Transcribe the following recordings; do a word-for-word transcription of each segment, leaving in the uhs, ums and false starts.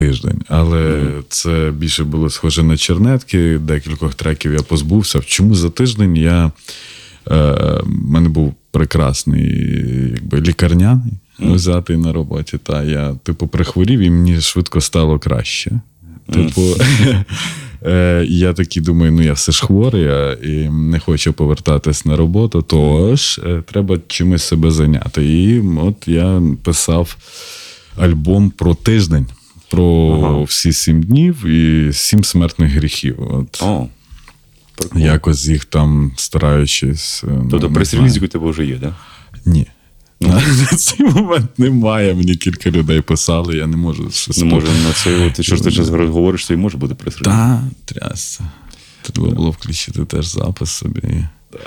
тиждень, але mm. це більше було схоже на чернетки, декількох треків я позбувся. Чому за тиждень я... Е, мене був прекрасний якби, лікарняний mm. взятий на роботі. Та я, типу, прихворів і мені швидко стало краще. Mm. Типу, е, я такий думаю, ну я все ж хворий а, і не хочу повертатись на роботу, тож е, треба чимось себе зайняти. І от я писав альбом про тиждень. Про ага. всі сім днів і сім смертних гріхів. От. О, якось їх там стараючись... Тобто ну, прес-релізик у тебе вже є, так? Да? Ні. На цей момент немає. Мені кілька людей писали, я не можу щось... Не можу на це... Ти що ж ти зараз говориш, що і може бути прес-релізик? Так, трясся. Треба було включити теж запис собі. Так.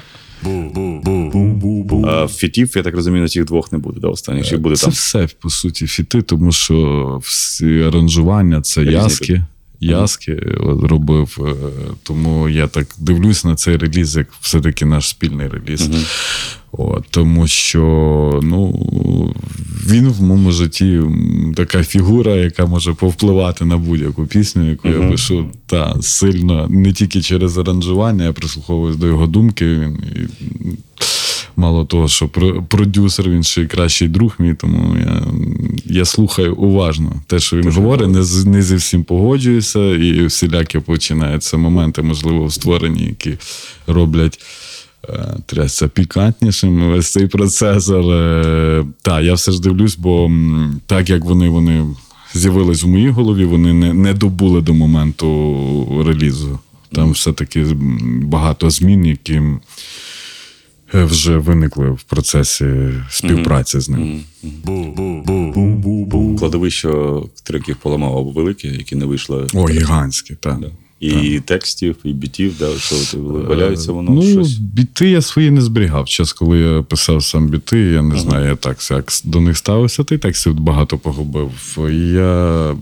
А фітів, я так розумію, на цих двох не буде, да, останніх? Чи буде це там? все, по суті, фіти, тому що всі аранжування, це Різні яски. Люди. Яски mm-hmm. робив, тому я так дивлюсь на цей реліз, як все-таки наш спільний реліз. Mm-hmm. От, тому що, ну, він в моєму житті така фігура, яка може повпливати на будь-яку пісню, яку mm-hmm. я пишу, та, сильно, не тільки через аранжування, я прислуховуюсь до його думки, він і, мало того, що продюсер, він ще й кращий друг мій, тому я, я слухаю уважно те, що він Дуже говорить, не, не зі всім погоджуюся, і всілякі починаються моменти, можливо, в створенні, які роблять трясся пікантнішим весь цей процес, але так, я все ж дивлюсь, бо так, як вони, вони з'явились в моїй голові, вони не, не добули до моменту релізу. Там все-таки багато змін, які вже виникли в процесі співпраці mm-hmm. з ним. Mm-hmm. Кладовище треків поламав або велике, які не вийшли. О, гігантське, так. Да. І так. Текстів, і бітів, да, що валяється воно ну, щось? Біти я свої не зберігав. Час, коли я писав сам біти, я не ага. знаю, я так як до них ставився, ти текстів багато погубив. Я,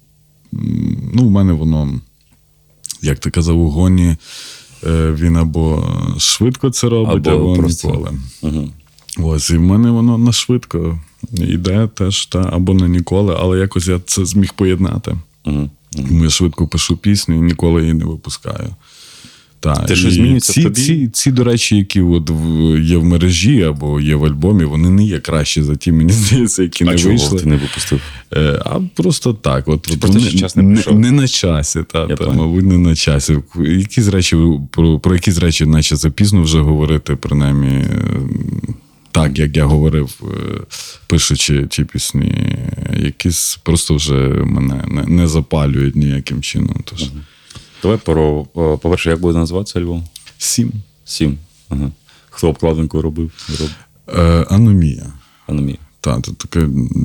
ну, в мене воно, як ти казав, у гоні, він або швидко це робить, або, або просто... ніколи. Ага. Ось, і в мене воно на швидко йде теж, та, або на ніколи, але якось я це зміг поєднати. Ага. Тому я швидко пишу пісню і ніколи її не випускаю. Так. Те, що змінюється ці, в тобі? Ці, ці, до речі, які от є в мережі або є в альбомі, вони не є кращі за ті, мені здається, які а не чого вийшли. Ти не випустив? А просто так. От, просто не, час не не, не на часі, та, та, мабуть, не на часі. Якісь речі, про, про якісь речі наче запізно вже говорити, принаймні, так, як я говорив, пишучи ті пісні, якісь просто вже мене не, не запалюють ніяким чином. Тож. Ага. Давай про, по-перше, як буде називатися альбом? Сім. Сім. Ага. Хто обкладинку робив? Е, Аномія. Аномія. Так, це така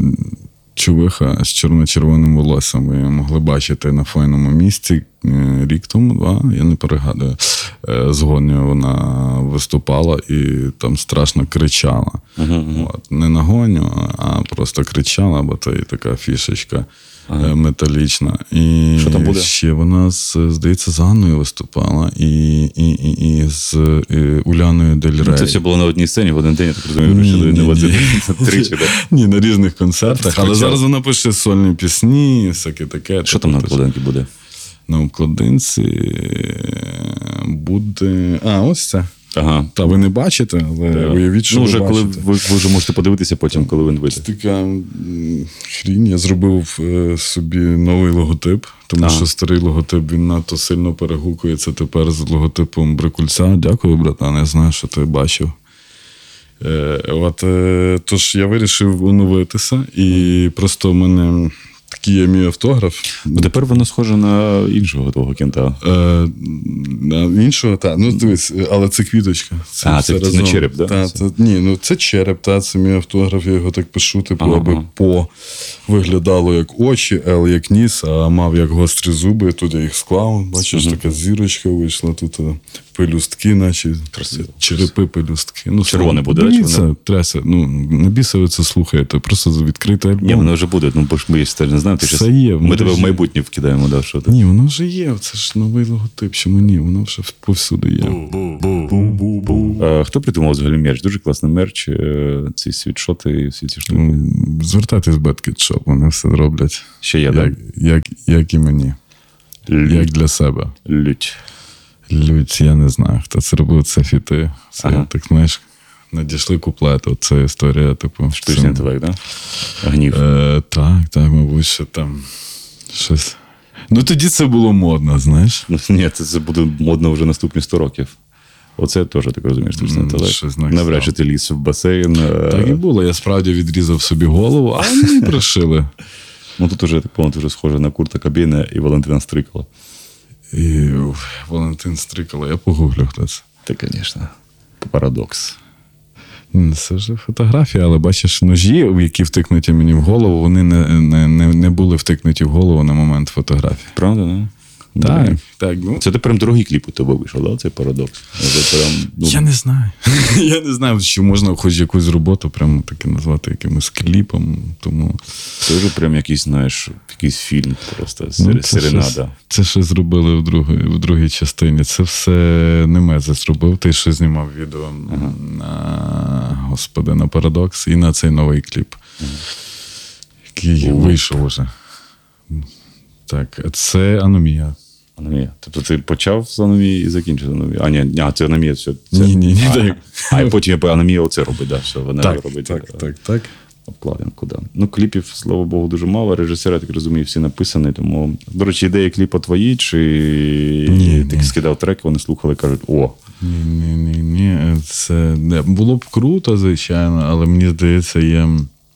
чувиха з чорно-червоним волоссям. Ви могли бачити на файному місці рік тому, два, я не перегадую. З Гонею вона виступала і там страшно кричала. Uh-huh. От. Не на Гоню, а просто кричала, бо це і така фішечка uh-huh. металічна. І що там буде? Ще вона, здається, з Ганною виступала і, і, і, і з і Уляною Дель Рей. Це все було на одній сцені в один день, я так розумію, вирішили не двадцять тричі. Ні, на різних концертах. Але зараз вона пише сольні пісні, всяке таке. Що там на обкладинці буде? На обкладинці буде... А, ось це. Ага. Та ви не бачите, але да. уявіть, що ну, вже ви коли бачите. Ви, ви вже можете подивитися потім, коли він вийде. Це така хрінь. Я зробив собі новий логотип, тому ага. що старий логотип, він надто сильно перегукується тепер з логотипом Брикульця. Дякую, братан, я знаю, що ти бачив. От, тож я вирішив оновитися, і просто в мене... Такий є мій автограф. Ну, тепер воно схоже на іншого того кента. Е, на іншого, так. Ну, дивись, але це квіточка. Це а, це, це не череп, так? Да? Та, ні, ну це череп, та, це мій автограф, я його так пишу, типу, ага, аби ага. по виглядало як очі, Л як ніс, а мав як гострі зуби, тут я їх склав. Бачиш, угу. така зірочка вийшла, тут пелюстки, наче красиво. Черепи, пелюстки. Ну, червоне буде, дивіться, трясся. Ну, не бісові це слухаєте, просто відкрите альбом. Ні, воно вже буде, ну, бо ж ми не знаємо. знаю, ти Все щас... є, в Ми тебе в мережі. майбутнє вкидаємо, да, що ти? Ні, воно вже є. Це ж новий логотип. Чому ні? Воно вже повсюди є. А, хто придумав взагалі мерч? Дуже класний мерч. е, Ці світшоти і всі ці штуки. М, Звертайтесь в Bad Shop, вони все роблять. Ще є, Як, так? як, як і мені. Як для себе. Лють. Людь, я не знаю, хто це робив, це фіти. Це, Ага. так, знаєш, надійшли куплети. Це історія, типу. Штучний це- інтелект, так? Да? Гнів. Е, так, так, мабуть, що там щось. Ну тоді це було модно, знаєш. Ну, ні, це, це буде модно вже наступні сто років. Оце теж, так розумієш, штучний М, інтелект. щось на Навряд чи кшталт. ти ліз в басейн. е, Так і було. Я справді відрізав собі голову, а мені пришили. Ну тут уже, так по-моєму, вже схоже на Курта Кобейна і Валентина Стрикала. І уф, Валентин Стрикало, я погуглю, хто це. Це, звісно, парадокс. М, Це вже фотографія, але бачиш, ножі, які втикнуті мені в голову, вони не, не, не, не були втикнуті в голову на момент фотографії. Правда, не? Так, Блін. так. Ну, Це ти прям дорогий кліп у тебе вийшов, да? Цей парадокс. Це прям, ну, я не знаю. Я не знаю, чи можна хоч якусь роботу прямо таки назвати якимось кліпом. Тому Це вже прям якийсь, знаєш, якийсь фільм просто, ну, сер- це, щось, серенада. це ще зробили в другій, в другій частині. Це все Немеза зробив. Ти ще знімав відео Ага. на Господи, на Парадокс і на цей новий кліп, який О. вийшов уже. Так, це Аномія. Аномія. Тобто ти почав з аномії і закінчив з аномією. А, ні, а це аномія, все. Це... Ні, ні, ні, А, так. а і потім аномія оце робить, да, все, вона Так, робить так, е, так, так. обкладинку. Да. Ну, кліпів, слава Богу, дуже мало. Режисери, я так розумію, всі написані, тому... До речі, ідеї кліпу твої, чи Ні, ти ні. скидав трек, вони слухали і кажуть, о, Ні, ні, ні, ні. Це не було б круто, звичайно, але мені здається, я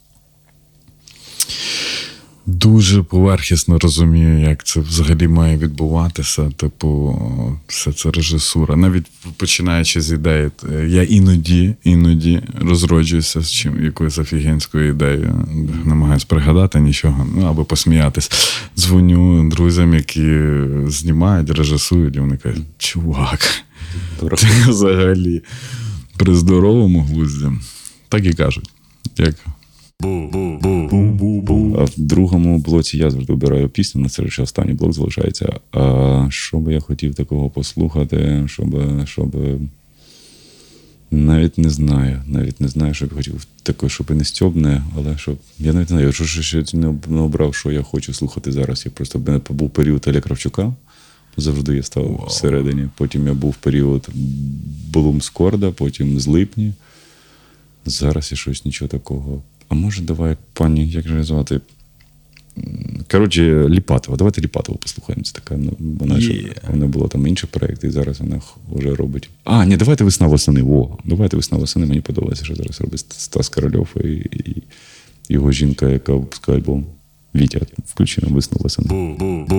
дуже поверхісно розумію, як це взагалі має відбуватися. Типу, все це режисура. Навіть починаючи з ідеї, я іноді, іноді розроджуюся з чим якоюсь офігенською ідеєю. Намагаюсь пригадати нічого, ну або посміятись. Дзвоню друзям, які знімають, режисують, і вони кажуть, чувак. Ти взагалі при здоровому глузді. Так і кажуть. Як? А в другому блоці я завжди обираю пісню, на це ще останній блок залишається. А що би я хотів такого послухати, щоб, щоб... Навіть не знаю. Навіть не знаю, що б хотів такої, щоб і не стьобне, але щоб... Я навіть не знаю, що ще не не обрав, що я хочу слухати зараз. Я просто в мене був період Оля Кравчука. Завжди я став Wow. всередині. Потім я був період Блумскорда, потім з Липні. Зараз я щось нічого такого. А може, давай, пані, як же її звати? Коротше, Ліпатова. Давайте Ліпатову послухаємо. Це така, ну, вона, Yeah. ще, вона була там інші проєкти, і зараз вона вже робить. А, ні, давайте «Весна восени». О, давайте «Весна восени». Мені подобається, що зараз робить Стас Корольов і, і його жінка, яка випускає альбом. Вітя, включи нам «Весну восени».